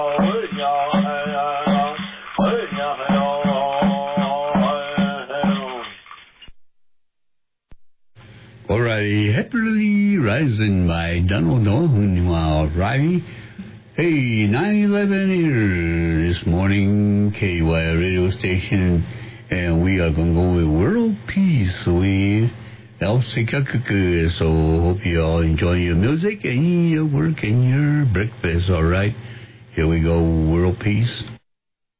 Alrighty, Happily Rising by Donald Donald Riley. Hey, 9/11 here this morning, KY radio station, and we are going to go with World Peace with Elsie Kakaka. So hope you all enjoy your music and your work and your breakfast, alright? Here we go, World Peace.